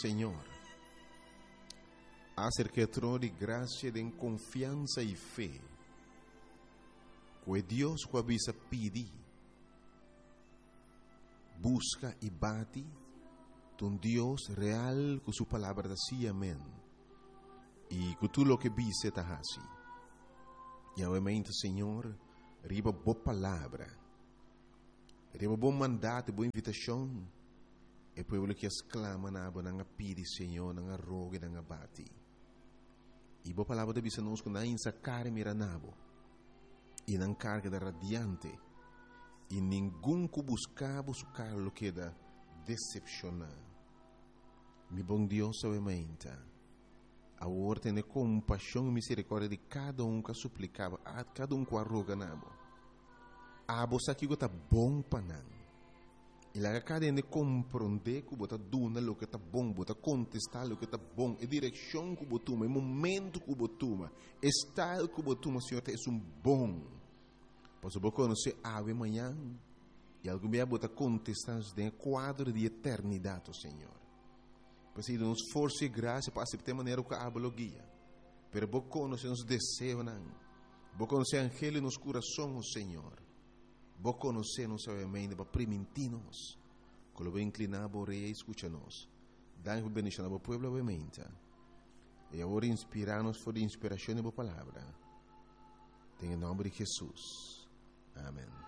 Senhor. Acerca do trono de graça, de confiança e fé. Que Deus que avisa pedir, busca e bate, um Deus real com sua palavra assim, amém. E com tudo o que vise está assim. E obviamente, Senhor, riba boa palavra, riba bom mandato, boa invitação, e povo que exclama na aba, na pede, Senhor, na roga, na bate. E boa palavra de bisa nos na insa cara mira nabo, e na carga da radiante, e ninguém que buscava o que da decepcionar. Mi bom Deus, obviamente, a ordem de compaixão e misericórdia de cada que suplicava, a cada que arroga nabo. A bolsa que está bom para não. E lá cada de compreender que bota duna o que está bom, bota contestar o que está bom, e direção que botuma, e momento que botuma, estado que botuma, Senhor, é um bom. Posso você conhecer ave amanhã e algum dia bota contestar de quadro de eternidade, Senhor. Pois aí nos força e graça para aceitar maneira que a guia. Pero você conhece nos desejos, não. Você conhece angelo nos corações, Senhor. Você conhece nos obviamente para permitir-nos. Quando você inclinar a rei e escuta-nos. Dá-nos bendição ao povo, obviamente. E agora inspirar-nos por a inspiração da palavra. Em nome de Jesus. Amém.